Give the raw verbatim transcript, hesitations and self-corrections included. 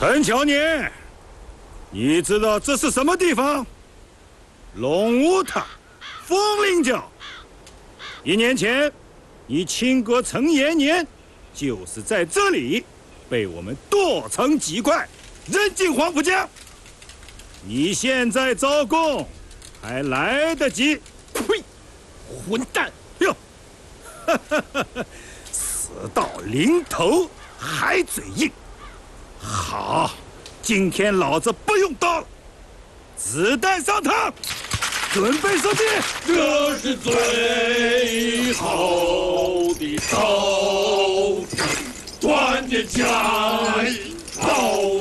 陈乔年，你知道这是什么地方？龙武塔，风铃角。一年前，你亲哥陈延年就是在这里被我们剁成几块，扔进黄浦江。你现在招供还来得及。 呸！混蛋！ 哟，哈哈哈哈！死到临头还嘴硬。好，今天老子不用刀了，子弹上膛，准备射击。 这是最后的斗争，团结起来，斗。